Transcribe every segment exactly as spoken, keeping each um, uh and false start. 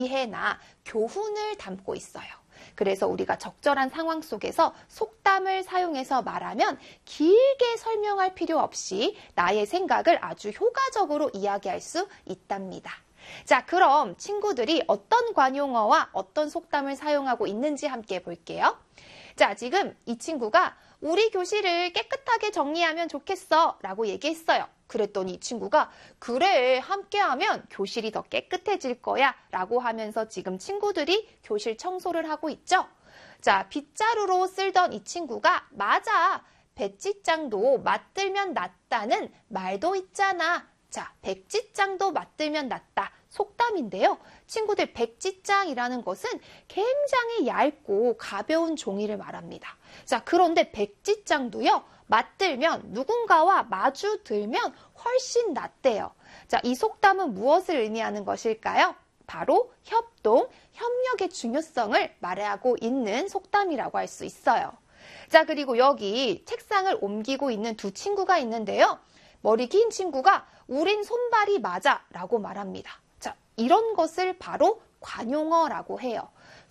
이해나 교훈을 담고 있어요. 그래서 우리가 적절한 상황 속에서 속담을 사용해서 말하면 길게 설명할 필요 없이 나의 생각을 아주 효과적으로 이야기할 수 있답니다. 자, 그럼 친구들이 어떤 관용어와 어떤 속담을 사용하고 있는지 함께 볼게요. 자, 지금 이 친구가 우리 교실을 깨끗하게 정리하면 좋겠어 라고 얘기했어요. 그랬더니 이 친구가 그래, 함께하면 교실이 더 깨끗해질 거야 라고 하면서 지금 친구들이 교실 청소를 하고 있죠. 자, 빗자루로 쓸던 이 친구가 맞아, 백지장도 맞들면 낫다는 말도 있잖아. 자, 백지장도 맞들면 낫다. 속담인데요. 친구들, 백지장이라는 것은 굉장히 얇고 가벼운 종이를 말합니다. 자, 그런데 백지장도요, 맞들면, 누군가와 마주 들면 훨씬 낫대요. 자, 이 속담은 무엇을 의미하는 것일까요? 바로 협동, 협력의 중요성을 말하고 있는 속담이라고 할 수 있어요. 자, 그리고 여기 책상을 옮기고 있는 두 친구가 있는데요. 머리 긴 친구가 우린 손발이 맞아 라고 말합니다. 자, 이런 것을 바로 관용어라고 해요.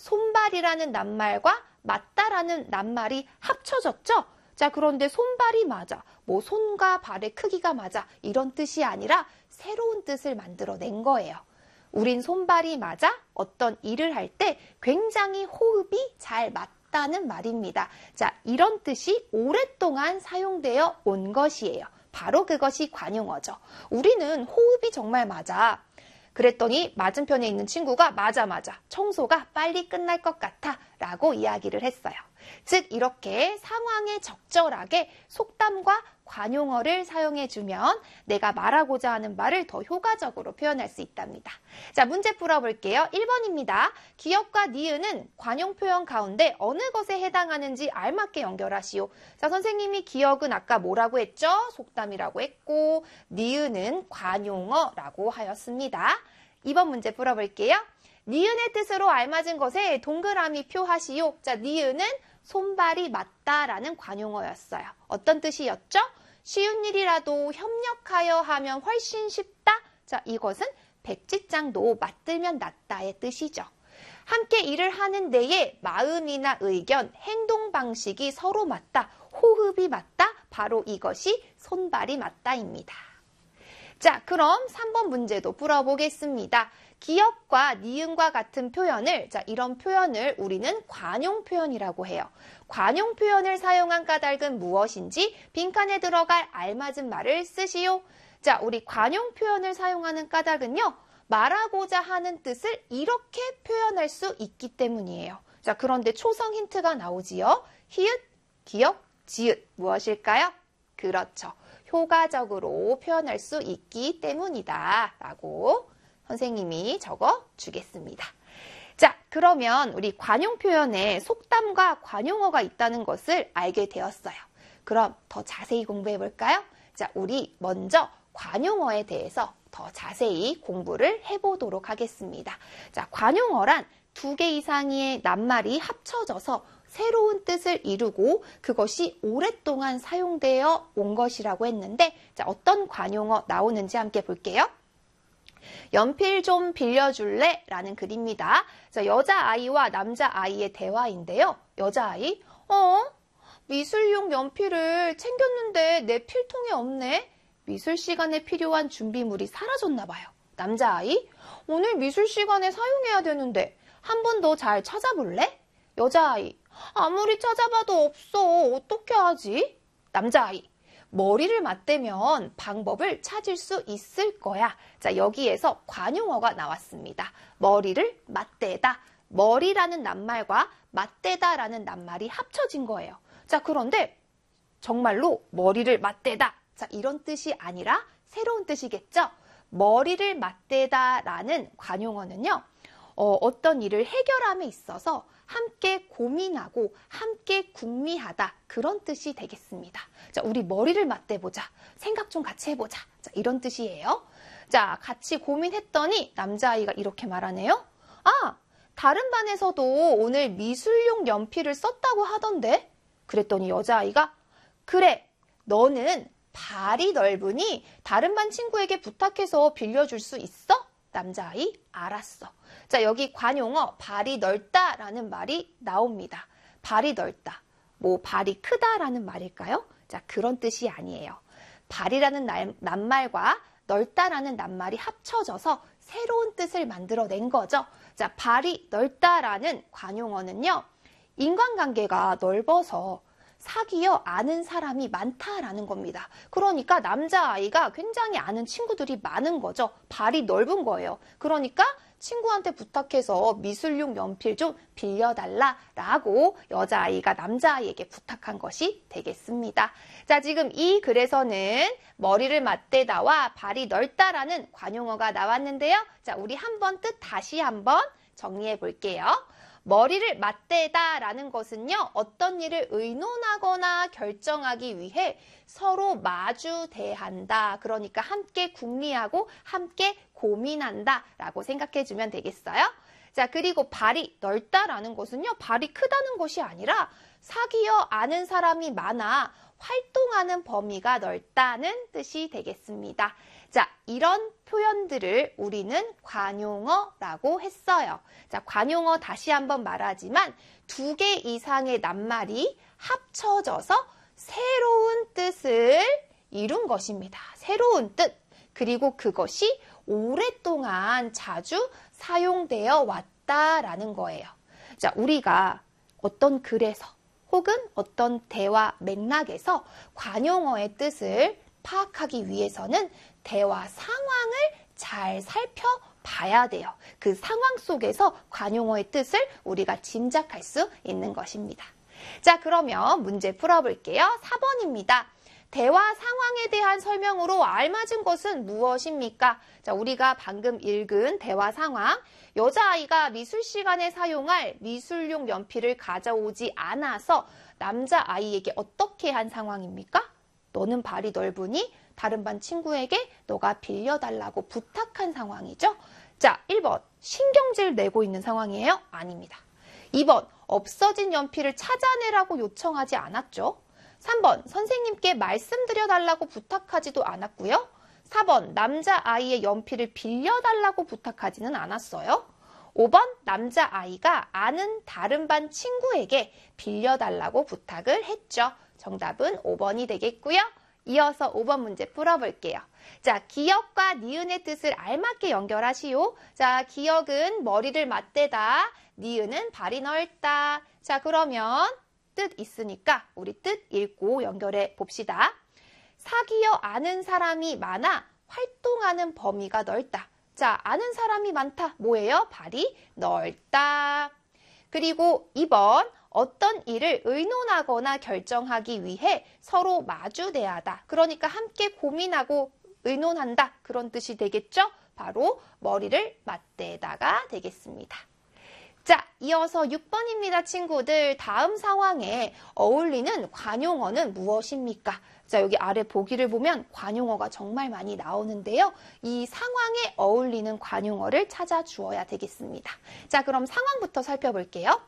손발이라는 낱말과 맞다라는 낱말이 합쳐졌죠? 자, 그런데 손발이 맞아, 뭐 손과 발의 크기가 맞아 이런 뜻이 아니라 새로운 뜻을 만들어낸 거예요. 우린 손발이 맞아 어떤 일을 할 때 굉장히 호흡이 잘 맞다는 말입니다. 자, 이런 뜻이 오랫동안 사용되어 온 것이에요. 바로 그것이 관용어죠. 우리는 호흡이 정말 맞아. 그랬더니 맞은편에 있는 친구가 맞아 맞아, 청소가 빨리 끝날 것 같아 라고 이야기를 했어요. 즉, 이렇게 상황에 적절하게 속담과 관용어를 사용해주면 내가 말하고자 하는 말을 더 효과적으로 표현할 수 있답니다. 자, 문제 풀어볼게요. 일 번입니다. 기역과 니은은 관용 표현 가운데 어느 것에 해당하는지 알맞게 연결하시오. 자, 선생님이 기역은 아까 뭐라고 했죠? 속담이라고 했고, 니은은 관용어라고 하였습니다. 이 번 문제 풀어볼게요. 니은의 뜻으로 알맞은 것에 동그라미 표하시오. 자, 니은은 손발이 맞다라는 관용어였어요. 어떤 뜻이었죠? 쉬운 일이라도 협력하여 하면 훨씬 쉽다. 자, 이것은 백지장도 맞들면 낫다의 뜻이죠. 함께 일을 하는 데에 마음이나 의견, 행동 방식이 서로 맞다, 호흡이 맞다, 바로 이것이 손발이 맞다입니다. 자, 그럼 삼 번 문제도 풀어보겠습니다. 기역과 니은과 같은 표현을, 자, 이런 표현을 우리는 관용 표현이라고 해요. 관용 표현을 사용한 까닭은 무엇인지 빈칸에 들어갈 알맞은 말을 쓰시오. 자, 우리 관용 표현을 사용하는 까닭은요, 말하고자 하는 뜻을 이렇게 표현할 수 있기 때문이에요. 자, 그런데 초성 힌트가 나오지요. 히읗, 기역, 지읒 무엇일까요? 그렇죠. 효과적으로 표현할 수 있기 때문이다 라고 선생님이 적어 주겠습니다. 자, 그러면 우리 관용 표현에 속담과 관용어가 있다는 것을 알게 되었어요. 그럼 더 자세히 공부해 볼까요? 자, 우리 먼저 관용어에 대해서 더 자세히 공부를 해보도록 하겠습니다. 자, 관용어란 두 개 이상의 낱말이 합쳐져서 새로운 뜻을 이루고 그것이 오랫동안 사용되어 온 것이라고 했는데, 자, 어떤 관용어 나오는지 함께 볼게요. 연필 좀 빌려줄래? 라는 글입니다. 자, 여자아이와 남자아이의 대화인데요. 여자아이, 어? 미술용 연필을 챙겼는데 내 필통에 없네? 미술 시간에 필요한 준비물이 사라졌나 봐요. 남자아이, 오늘 미술 시간에 사용해야 되는데 한 번 더 잘 찾아볼래? 여자아이, 아무리 찾아봐도 없어. 어떻게 하지? 남자아이, 머리를 맞대면 방법을 찾을 수 있을 거야. 자, 여기에서 관용어가 나왔습니다. 머리를 맞대다. 머리라는 낱말과 맞대다라는 낱말이 합쳐진 거예요. 자, 그런데 정말로 머리를 맞대다. 자, 이런 뜻이 아니라 새로운 뜻이겠죠? 머리를 맞대다라는 관용어는요, 어, 어떤 일을 해결함에 있어서 함께 고민하고 함께 궁리하다, 그런 뜻이 되겠습니다. 자, 우리 머리를 맞대보자. 생각 좀 같이 해보자. 자, 이런 뜻이에요. 자, 같이 고민했더니 남자아이가 이렇게 말하네요. 아, 다른 반에서도 오늘 미술용 연필을 썼다고 하던데? 그랬더니 여자아이가, 그래, 너는 발이 넓으니 다른 반 친구에게 부탁해서 빌려줄 수 있어? 남자아이 알았어. 자, 여기 관용어 발이 넓다라는 말이 나옵니다. 발이 넓다. 뭐 발이 크다라는 말일까요? 자, 그런 뜻이 아니에요. 발이라는 날, 낱말과 넓다라는 낱말이 합쳐져서 새로운 뜻을 만들어낸 거죠. 자, 발이 넓다라는 관용어는요. 인간관계가 넓어서 사귀어 아는 사람이 많다라는 겁니다. 그러니까 남자아이가 굉장히 아는 친구들이 많은 거죠. 발이 넓은 거예요. 그러니까 친구한테 부탁해서 미술용 연필 좀 빌려달라라고 여자아이가 남자아이에게 부탁한 것이 되겠습니다. 자, 지금 이 글에서는 머리를 맞대다와 발이 넓다라는 관용어가 나왔는데요. 자, 우리 한번 뜻 다시 한번 정리해 볼게요. 머리를 맞대다라는 것은요, 어떤 일을 의논하거나 결정하기 위해 서로 마주 대한다. 그러니까 함께 궁리하고 함께 고민한다 라고 생각해 주면 되겠어요. 자, 그리고 발이 넓다라는 것은요, 발이 크다는 것이 아니라 사귀어 아는 사람이 많아 활동하는 범위가 넓다는 뜻이 되겠습니다. 자, 이런 표현들을 우리는 관용어라고 했어요. 자, 관용어 다시 한번 말하지만 두 개 이상의 낱말이 합쳐져서 새로운 뜻을 이룬 것입니다. 새로운 뜻. 그리고 그것이 오랫동안 자주 사용되어 왔다라는 거예요. 자, 우리가 어떤 글에서 혹은 어떤 대화 맥락에서 관용어의 뜻을 파악하기 위해서는 대화 상황을 잘 살펴봐야 돼요. 그 상황 속에서 관용어의 뜻을 우리가 짐작할 수 있는 것입니다. 자, 그러면 문제 풀어볼게요. 사 번입니다. 대화 상황에 대한 설명으로 알맞은 것은 무엇입니까? 자, 우리가 방금 읽은 대화 상황. 여자아이가 미술 시간에 사용할 미술용 연필을 가져오지 않아서 남자아이에게 어떻게 한 상황입니까? 너는 발이 넓으니 다른 반 친구에게 너가 빌려달라고 부탁한 상황이죠. 자, 일 번 신경질 내고 있는 상황이에요? 아닙니다. 이 번 없어진 연필을 찾아내라고 요청하지 않았죠. 삼 번 선생님께 말씀드려달라고 부탁하지도 않았고요. 사 번 남자아이의 연필을 빌려달라고 부탁하지는 않았어요. 오 번 남자아이가 아는 다른 반 친구에게 빌려달라고 부탁을 했죠. 정답은 오 번이 되겠고요. 이어서 오 번 문제 풀어볼게요. 자, 기역과 니은의 뜻을 알맞게 연결하시오. 자, 기역은 머리를 맞대다, 니은은 발이 넓다. 자, 그러면 뜻 있으니까 우리 뜻 읽고 연결해 봅시다. 사귀어 아는 사람이 많아 활동하는 범위가 넓다. 자, 아는 사람이 많다. 뭐예요? 발이 넓다. 그리고 이 번 어떤 일을 의논하거나 결정하기 위해 서로 마주대하다. 그러니까 함께 고민하고 의논한다. 그런 뜻이 되겠죠? 바로 머리를 맞대다가 되겠습니다. 자, 이어서 육 번입니다, 친구들. 다음 상황에 어울리는 관용어는 무엇입니까? 자, 여기 아래 보기를 보면 관용어가 정말 많이 나오는데요. 이 상황에 어울리는 관용어를 찾아 주어야 되겠습니다. 자, 그럼 상황부터 살펴볼게요.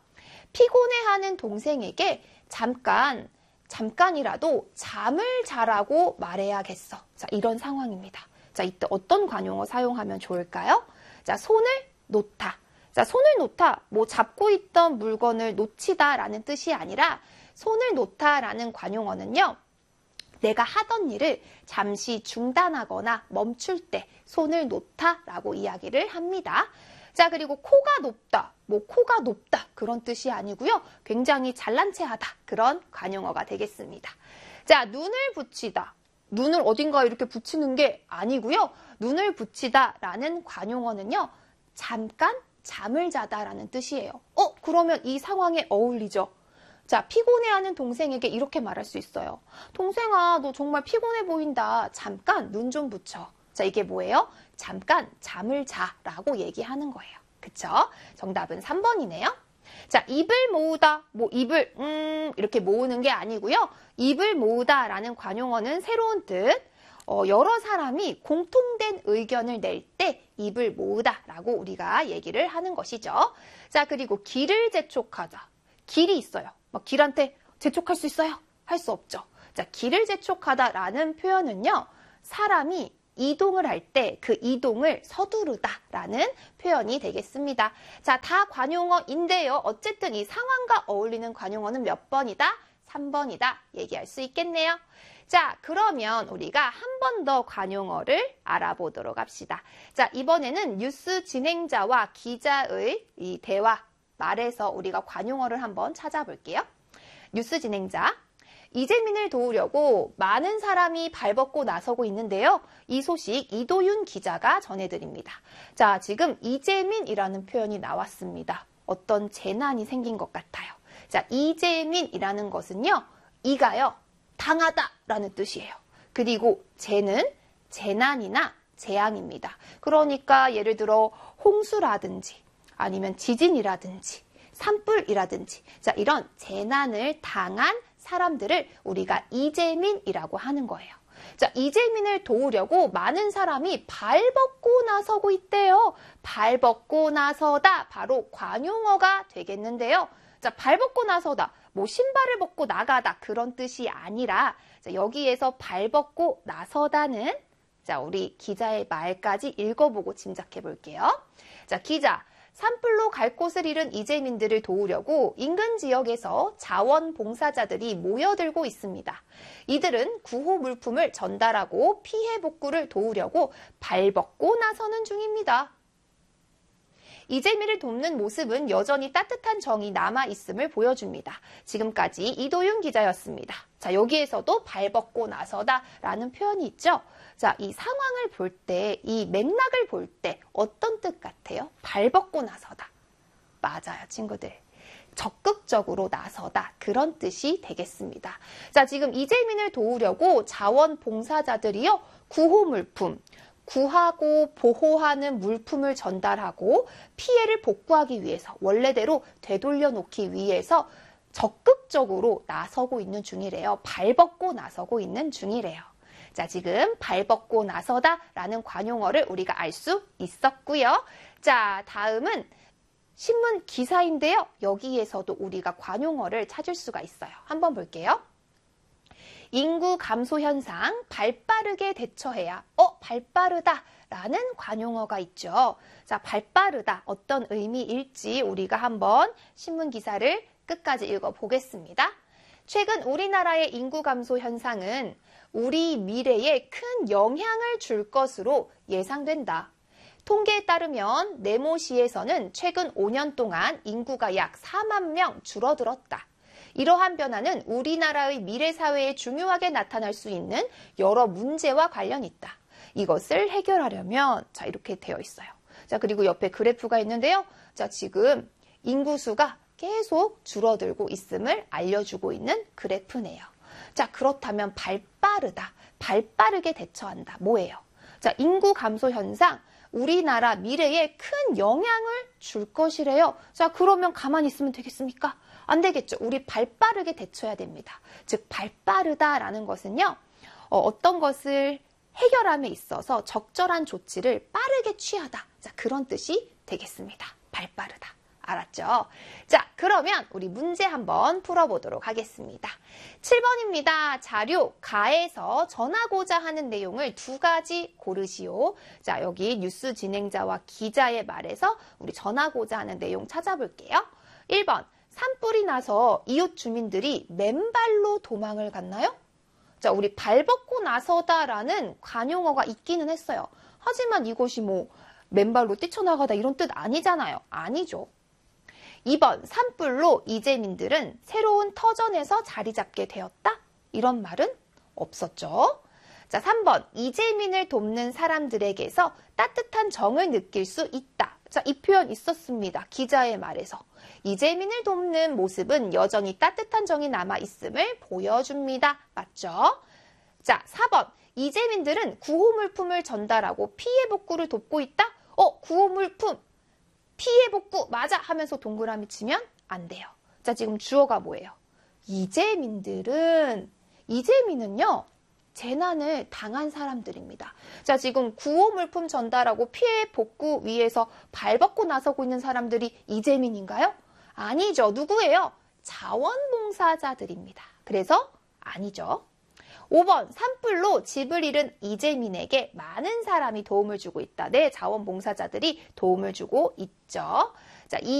피곤해하는 동생에게 잠깐, 잠깐이라도 잠을 자라고 말해야겠어. 자, 이런 상황입니다. 자, 이때 어떤 관용어 사용하면 좋을까요? 자, 손을 놓다. 자, 손을 놓다, 뭐 잡고 있던 물건을 놓치다라는 뜻이 아니라 손을 놓다라는 관용어는요. 내가 하던 일을 잠시 중단하거나 멈출 때 손을 놓다라고 이야기를 합니다. 자, 그리고 코가 높다, 뭐 코가 높다 그런 뜻이 아니고요. 굉장히 잘난 체하다 그런 관용어가 되겠습니다. 자, 눈을 붙이다. 눈을 어딘가에 이렇게 붙이는 게 아니고요. 눈을 붙이다라는 관용어는요. 잠깐 잠을 자다라는 뜻이에요. 어, 그러면 이 상황에 어울리죠? 자, 피곤해하는 동생에게 이렇게 말할 수 있어요. 동생아, 너 정말 피곤해 보인다. 잠깐 눈 좀 붙여. 자, 이게 뭐예요? 잠깐 잠을 자라고 얘기하는 거예요. 그쵸? 정답은 삼 번이네요. 자, 입을 모으다. 뭐 입을 음 이렇게 모으는 게 아니고요. 입을 모으다라는 관용어는 새로운 뜻. 어, 여러 사람이 공통된 의견을 낼 때 입을 모으다라고 우리가 얘기를 하는 것이죠. 자, 그리고 길을 재촉하다. 길이 있어요. 막 길한테 재촉할 수 있어요? 할 수 없죠. 자, 길을 재촉하다라는 표현은요. 사람이 이동을 할 때 그 이동을 서두르다라는 표현이 되겠습니다. 자, 다 관용어인데요. 어쨌든 이 상황과 어울리는 관용어는 몇 번이다? 삼 번이다. 얘기할 수 있겠네요. 자, 그러면 우리가 한 번 더 관용어를 알아보도록 합시다. 자, 이번에는 뉴스 진행자와 기자의 이 대화 말에서 우리가 관용어를 한번 찾아볼게요. 뉴스 진행자. 이재민을 도우려고 많은 사람이 발벗고 나서고 있는데요. 이 소식 이도윤 기자가 전해드립니다. 자, 지금 이재민이라는 표현이 나왔습니다. 어떤 재난이 생긴 것 같아요. 자, 이재민이라는 것은요. 이가요. 당하다라는 뜻이에요. 그리고 재는 재난이나 재앙입니다. 그러니까 예를 들어 홍수라든지 아니면 지진이라든지 산불이라든지 자, 이런 재난을 당한 사람들을 우리가 이재민이라고 하는 거예요. 자, 이재민을 도우려고 많은 사람이 발벗고 나서고 있대요. 발벗고 나서다 바로 관용어가 되겠는데요. 자, 발벗고 나서다. 뭐 신발을 벗고 나가다 그런 뜻이 아니라 자, 여기에서 발벗고 나서다는 자, 우리 기자의 말까지 읽어보고 짐작해 볼게요. 자, 기자. 산불로 갈 곳을 잃은 이재민들을 도우려고 인근 지역에서 자원봉사자들이 모여들고 있습니다. 이들은 구호 물품을 전달하고 피해 복구를 도우려고 발벗고 나서는 중입니다. 이재민을 돕는 모습은 여전히 따뜻한 정이 남아있음을 보여줍니다. 지금까지 이도윤 기자였습니다. 자, 여기에서도 발벗고 나서다라는 표현이 있죠. 자, 이 상황을 볼 때, 이 맥락을 볼 때 어떤 뜻 같아요? 발벗고 나서다. 맞아요, 친구들. 적극적으로 나서다. 그런 뜻이 되겠습니다. 자, 지금 이재민을 도우려고 자원봉사자들이요. 구호물품, 구하고 보호하는 물품을 전달하고 피해를 복구하기 위해서 원래대로 되돌려 놓기 위해서 적극적으로 나서고 있는 중이래요. 발벗고 나서고 있는 중이래요. 자, 지금 발벗고 나서다라는 관용어를 우리가 알 수 있었고요. 자, 다음은 신문 기사인데요. 여기에서도 우리가 관용어를 찾을 수가 있어요. 한번 볼게요. 인구 감소 현상, 발빠르게 대처해야. 어, 발빠르다 라는 관용어가 있죠. 자, 발빠르다. 어떤 의미일지 우리가 한번 신문 기사를 끝까지 읽어보겠습니다. 최근 우리나라의 인구 감소 현상은 우리 미래에 큰 영향을 줄 것으로 예상된다. 통계에 따르면 네모시에서는 최근 오 년 동안 인구가 약 사만 명 줄어들었다. 이러한 변화는 우리나라의 미래 사회에 중요하게 나타날 수 있는 여러 문제와 관련이 있다. 이것을 해결하려면 자, 이렇게 되어 있어요. 자, 그리고 옆에 그래프가 있는데요. 자, 지금 인구수가 계속 줄어들고 있음을 알려주고 있는 그래프네요. 자, 그렇다면 발빠르다. 발빠르게 대처한다. 뭐예요? 자, 인구 감소 현상. 우리나라 미래에 큰 영향을 줄 것이래요. 자, 그러면 가만히 있으면 되겠습니까? 안 되겠죠. 우리 발빠르게 대처해야 됩니다. 즉, 발빠르다라는 것은요. 어, 어떤 것을 해결함에 있어서 적절한 조치를 빠르게 취하다. 자, 그런 뜻이 되겠습니다. 발빠르다. 알았죠? 자, 그러면 우리 문제 한번 풀어보도록 하겠습니다. 칠 번입니다. 자료 가에서 전하고자 하는 내용을 두 가지 고르시오. 자, 여기 뉴스 진행자와 기자의 말에서 우리 전하고자 하는 내용 찾아볼게요. 일 번, 산불이 나서 이웃 주민들이 맨발로 도망을 갔나요? 자, 우리 발벗고 나서다라는 관용어가 있기는 했어요. 하지만 이것이 뭐 맨발로 뛰쳐나가다 이런 뜻 아니잖아요. 아니죠. 이 번, 산불로 이재민들은 새로운 터전에서 자리 잡게 되었다? 이런 말은 없었죠. 자, 삼 번, 이재민을 돕는 사람들에게서 따뜻한 정을 느낄 수 있다. 자, 이 표현 있었습니다. 기자의 말에서. 이재민을 돕는 모습은 여전히 따뜻한 정이 남아있음을 보여줍니다. 맞죠? 자, 사 번, 이재민들은 구호물품을 전달하고 피해 복구를 돕고 있다? 어, 구호물품. 피해 복구 맞아 하면서 동그라미 치면 안 돼요. 자, 지금 주어가 뭐예요? 이재민들은, 이재민은요, 재난을 당한 사람들입니다. 자, 지금 구호물품 전달하고 피해 복구 위해서 발벗고 나서고 있는 사람들이 이재민인가요? 아니죠. 누구예요? 자원봉사자들입니다. 그래서 아니죠. 오 번 산불로 집을 잃은 이재민에게 많은 사람이 도움을 주고 있다. 네, 자원봉사자들이 도움을 주고 있죠. 자, 이